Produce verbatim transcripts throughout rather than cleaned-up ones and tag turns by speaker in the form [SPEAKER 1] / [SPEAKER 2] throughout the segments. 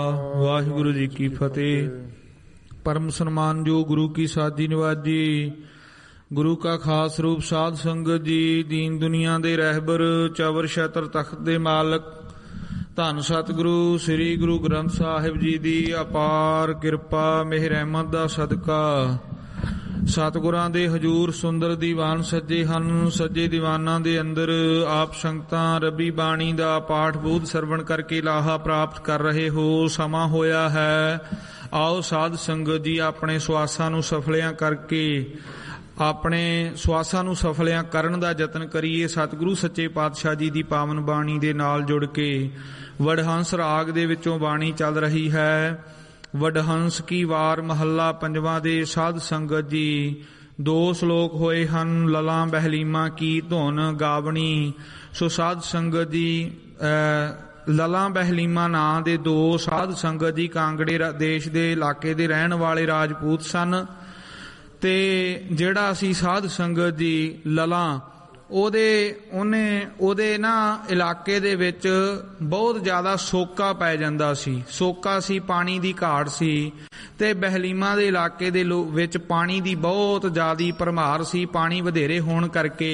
[SPEAKER 1] ਵਾਹਿਗੁਰੂ ਜੀ ਕੀ ਫਤਿਹ। ਪਰਮ ਸਨਮਾਨ ਜੋ ਗੁਰੂ ਕੀ ਸਾਜੀ ਨਿਵਾਜੀ, ਗੁਰੂ ਕਾ ਖਾਸ ਰੂਪ ਸਾਧ ਸੰਗਤ ਜੀ, ਦੀਨ ਦੁਨੀਆ ਦੇ ਰਹਿਬਰ, ਚਵਰ ਛਤਰ ਤਖਤ ਦੇ ਮਾਲਕ, ਧੰਨ ਸਤਿਗੁਰੂ ਸ੍ਰੀ ਗੁਰੂ ਗ੍ਰੰਥ ਸਾਹਿਬ ਜੀ ਦੀ ਅਪਾਰ ਕਿਰਪਾ ਮਿਹਰ ਰਹਿਮਤ ਦਾ ਸਦਕਾ ਸਤਿਗੁਰਾਂ ਦੇ ਹਜੂਰ ਸੁੰਦਰ ਦੀਵਾਨ ਸੱਜੇ ਹਨ। ਸੱਜੇ ਦੀਵਾਨਾਂ ਦੇ ਅੰਦਰ ਆਪ ਸੰਗਤਾਂ ਰੱਬੀ ਬਾਣੀ ਦਾ ਪਾਠ ਬੋਧ ਸਰਵਣ ਕਰਕੇ ਲਾਹਾ ਪ੍ਰਾਪਤ ਕਰ ਰਹੇ ਹੋ। ਸਮਾਂ ਹੋਇਆ ਹੈ, ਆਓ ਸਾਧ ਸੰਗਤ ਜੀ ਆਪਣੇ ਸਵਾਸਾਂ ਨੂੰ ਸਫਲਿਆਂ ਕਰਕੇ ਆਪਣੇ ਸਵਾਸਾਂ ਨੂੰ ਸਫਲਿਆਂ ਕਰਨ ਦਾ ਯਤਨ ਕਰੀਏ। ਸਤਿਗੁਰੂ ਸੱਚੇ ਪਾਤਸ਼ਾਹ ਜੀ ਦੀ ਪਾਵਨ ਬਾਣੀ ਦੇ ਨਾਲ ਜੁੜ ਕੇ ਵਡਹੰਸ ਰਾਗ ਦੇ ਵਿੱਚੋਂ ਬਾਣੀ ਚੱਲ ਰਹੀ ਹੈ। ਵਡਹੰਸ ਕੀ ਵਾਰ ਮਹੱਲਾ ਪੰਜਵਾਂ ਦੇ ਸਾਧ ਸੰਗਤ ਜੀ ਦੋ ਸ਼ਲੋਕ ਹੋਏ ਹਨ। ਲਲਾਂ ਬਹਿਲੀਮਾ ਕੀ ਧੁਨ ਗਾਵਣੀ। ਸੋ ਸਾਧ ਸੰਗਤ ਜੀ ਲਲਾਂ ਬਹਿਲੀਮਾ ਨਾਂ ਦੇ ਦੋ ਸਾਧ ਸੰਗਤ ਜੀ ਕਾਂਗੜੇ ਦੇਸ਼ ਦੇ ਇਲਾਕੇ ਦੇ ਰਹਿਣ ਵਾਲੇ ਰਾਜਪੂਤ ਸਨ। ਤੇ ਜਿਹੜਾ ਅਸੀਂ ਸਾਧ ਸੰਗਤ ਜੀ ਲਲਾਂ ਉਹਦੇ ਉਹਨੇ ਉਹਦੇ ਨਾ ਇਲਾਕੇ ਦੇ ਵਿੱਚ ਬਹੁਤ ਜ਼ਿਆਦਾ ਸੋਕਾ ਪੈ ਜਾਂਦਾ ਸੀ। ਸੋਕਾ ਸੀ, ਪਾਣੀ ਦੀ ਘਾਟ ਸੀ। ਤੇ ਬਹਿਲੀਮਾ ਦੇ ਇਲਾਕੇ ਦੇ ਵਿੱਚ ਪਾਣੀ ਦੀ ਬਹੁਤ ਜ਼ਿਆਦਾ ਭਰਮਾਰ ਸੀ, ਪਾਣੀ ਵਧੇਰੇ ਹੋਣ ਕਰਕੇ।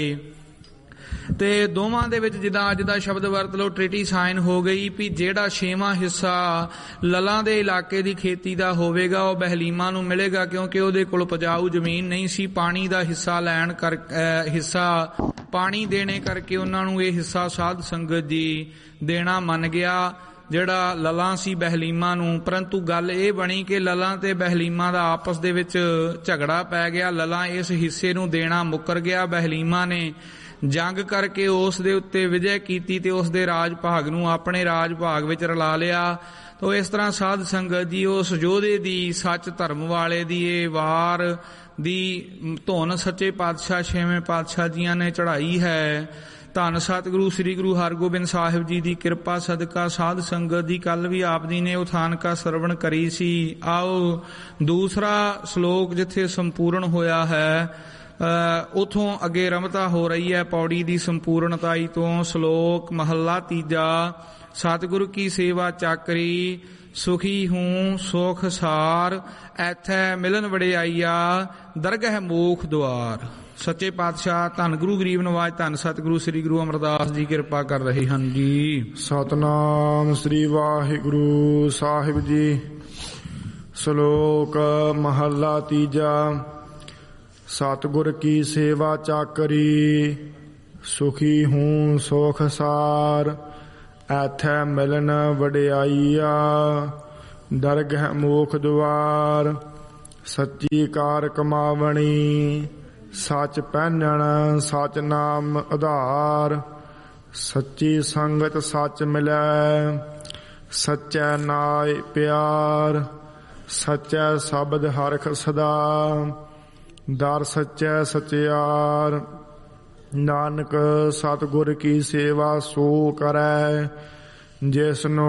[SPEAKER 1] ਤੇ ਦੋਵਾਂ ਦੇ ਵਿੱਚ ਜਿੱਦਾਂ ਅੱਜ ਦਾ ਸ਼ਬਦ ਵਰਤ ਲਓ, ਟ੍ਰਿਟੀ ਸਾਈਨ ਹੋ ਗਈ ਵੀ ਜਿਹੜਾ ਛੇਵਾਂ ਹਿੱਸਾ ਲਲਾਂ ਦੇ ਇਲਾਕੇ ਦੀ ਖੇਤੀ ਦਾ ਹੋਵੇਗਾ ਉਹ ਬਹਿਲੀਮਾ ਨੂੰ ਮਿਲੇਗਾ, ਕਿਉਂਕਿ ਉਹਦੇ ਕੋਲ ਉਪਜਾਊ ਜ਼ਮੀਨ ਨਹੀਂ ਸੀ। ਪਾਣੀ ਦਾ ਹਿੱਸਾ ਲੈਣ ਕਰ ਹਿੱਸਾ ਪਾਣੀ ਦੇਣੇ ਕਰਕੇ ਉਹਨਾਂ ਨੂੰ ਇਹ ਹਿੱਸਾ ਸਾਧ ਸੰਗਤ ਜੀ ਦੇਣਾ ਮੰਨ ਗਿਆ, ਜਿਹੜਾ ਲਲਾਂ ਸੀ ਬਹਿਲੀਮਾ ਨੂੰ। ਪਰੰਤੂ ਗੱਲ ਇਹ ਬਣੀ ਕਿ ਲਲਾਂ ਤੇ ਬਹਿਲੀਮਾ ਦਾ ਆਪਸ ਦੇ ਵਿੱਚ ਝਗੜਾ ਪੈ ਗਿਆ। ਲਲਾਂ ਇਸ ਹਿੱਸੇ ਨੂੰ ਦੇਣਾ ਮੁੱਕਰ ਗਿਆ। ਬਹਿਲੀਮਾ ਨੇ ਜੰਗ ਕਰਕੇ ਉਸ ਦੇ ਉੱਤੇ ਵਿਜੈ ਕੀਤੀ ਤੇ ਉਸ ਦੇ ਰਾਜ ਭਾਗ ਨੂੰ ਆਪਣੇ ਰਾਜ ਭਾਗ ਵਿੱਚ ਰਲਾ ਲਿਆ। ਤੋ ਇਸ ਤਰ੍ਹਾਂ ਸਾਧ ਸੰਗਤ ਜੀ ਉਸ ਯੋਧੇ ਦੀ, ਸੱਚ ਧਰਮ ਵਾਲੇ ਦੀ ਇਹ ਵਾਰ ਦੀ ਧੁਨ ਸੱਚੇ ਪਾਤਸ਼ਾਹ ਛੇਵੇਂ ਪਾਤਸ਼ਾਹ ਜੀਆਂ ਨੇ ਚੜ੍ਹਾਈ ਹੈ। ਧੰਨ ਸਤਿਗੁਰੂ ਸ੍ਰੀ ਗੁਰੂ ਹਰਗੋਬਿੰਦ ਸਾਹਿਬ ਜੀ ਦੀ ਕਿਰਪਾ ਸਦਕਾ ਸਾਧ ਸੰਗਤ ਦੀ ਕੱਲ ਵੀ ਆਪ ਜੀ ਨੇ ਉਥਾਨਕਾ ਸਰਵਣ ਕਰੀ ਸੀ। ਆਓ ਦੂਸਰਾ ਸ਼ਲੋਕ ਜਿੱਥੇ ਸੰਪੂਰਨ ਹੋਇਆ ਹੈ ਉਥੋਂ ਅੱਗੇ ਰਮਤਾ ਹੋ ਰਹੀ ਹੈ ਪੌੜੀ ਦੀ ਸੰਪੂਰਨਤਾਈ ਤੋਂ। ਸ਼ਲੋਕ ਮਹੱਲਾ ਤੀਜਾ। ਸਤਿਗੁਰੂ ਕੀ ਸੇਵਾ ਚਾਕਰੀ ਸੁਖੀ ਹੂੰ ਸੁਖ ਸਾਰ, ਐਥੈ ਮਿਲਨ ਵਡਿਆਈਆ ਦਰਗਹਿ ਮੋਖ ਦੁਆਰ। ਸੱਚੇ ਪਾਤਸ਼ਾਹ ਧੰਨ ਗੁਰੂ ਗਰੀਬ ਨਵਾਜ ਧੰਨ ਸਤਿਗੁਰੂ ਸ੍ਰੀ ਗੁਰੂ ਅਮਰਦਾਸ ਜੀ ਕਿਰਪਾ ਕਰ ਰਹੇ ਹਨ ਜੀ।
[SPEAKER 2] ਸਤਨਾਮ ਸ੍ਰੀ ਵਾਹਿਗੁਰੂ ਸਾਹਿਬ ਜੀ। ਸ਼ਲੋਕ ਮਹੱਲਾ ਤੀਜਾ। ਸਤਿਗੁਰ ਕੀ ਸੇਵਾ ਚਾਕਰੀ ਸੁਖੀ ਹੂੰ ਸੁਖ ਸਾਰ, ਐਥੈ ਮਿਲਨ ਵਡਿਆਈਆ ਦਰਗਹਿ ਮੋਖ ਦੁਆਰ। ਸੱਚੀ ਕਾਰ ਕਮਾਵਣੀ ਸੱਚ ਪਹਿਨਣ, ਸੱਚ ਨਾਮ ਆਧਾਰ। ਸੱਚੀ ਸੰਗਤ ਸੱਚ ਮਿਲੈ, ਸੱਚੈ ਨਾਇ ਪਿਆਰ। ਸੱਚੈ ਸ਼ਬਦ ਹਰਖ ਸਦਾ, ਦਰ ਸੱਚੈ ਸਚਿਆਰ। ਨਾਨਕ ਸਤਿਗੁਰ ਕੀ ਸੇਵਾ ਸੋ ਕਰੈ, ਜਿਸਨੂੰ